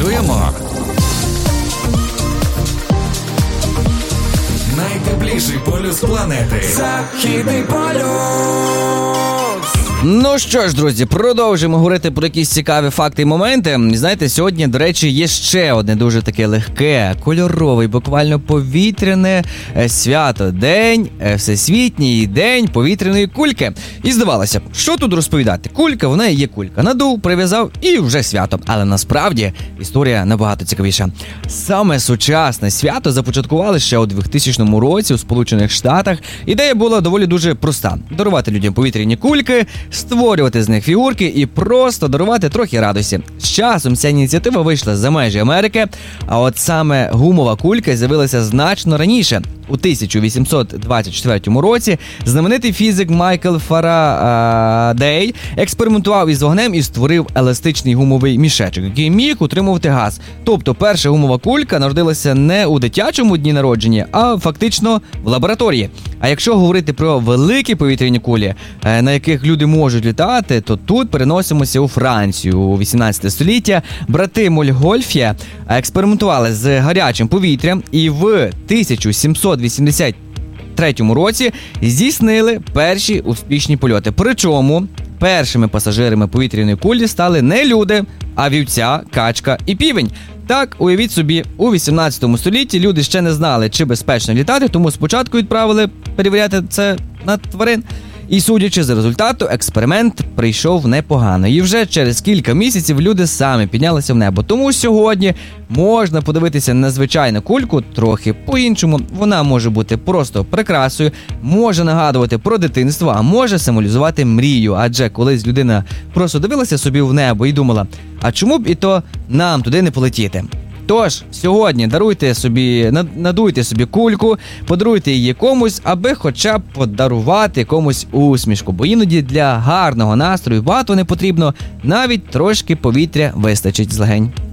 Працюємо. Найтепліший полюс планети. Західний полюс. Ну що ж, друзі, продовжуємо говорити про якісь цікаві факти і моменти. Знаєте, сьогодні, до речі, є ще одне дуже таке легке, кольорове, буквально повітряне свято. День, всесвітній день повітряної кульки. І здавалося, що тут розповідати? Кулька, вона і є кулька. Надув, прив'язав і вже свято. Але насправді історія набагато цікавіша. Саме сучасне свято започаткували ще у 2000 році у Сполучених Штатах. Ідея була доволі дуже проста. Дарувати людям повітряні кульки, створювати з них фігурки і просто дарувати трохи радості. З часом ця ініціатива вийшла за межі Америки, а от саме гумова кулька з'явилася значно раніше. У 1824 році знаменитий фізик Майкл Фарадей експериментував із вогнем і створив еластичний гумовий мішечок, який міг утримувати газ. Тобто перша гумова кулька народилася не у дитячому дні народження, а фактично в лабораторії. А якщо говорити про великі повітряні кулі, на яких люди можуть літати, то тут переносимося у Францію. У 18 століття брати Мольгольф'є експериментували з гарячим повітрям і в 1783 році здійснили перші успішні польоти. Причому першими пасажирами повітряної кулі стали не люди, а вівця, качка і півень. Так, уявіть собі, у 18 столітті люди ще не знали, чи безпечно літати, тому спочатку відправили перевіряти це на тварин. І судячи з результату, експеримент прийшов непогано. І вже через кілька місяців люди самі піднялися в небо. Тому сьогодні можна подивитися на звичайну кульку трохи по-іншому. Вона може бути просто прикрасою, може нагадувати про дитинство, а може символізувати мрію. Адже колись людина просто дивилася собі в небо і думала, а чому б і то нам туди не полетіти? Тож, сьогодні надуйте собі кульку, подаруйте її комусь, аби хоча б подарувати комусь усмішку. Бо іноді для гарного настрою багато не потрібно, навіть трошки повітря вистачить з легень.